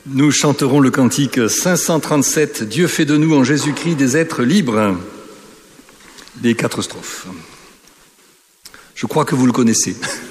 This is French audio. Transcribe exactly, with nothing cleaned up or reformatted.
Nous chanterons le cantique cinq cent trente-sept, Dieu fait de nous en Jésus-Christ des êtres libres. Les quatre strophes. Je crois que vous le connaissez.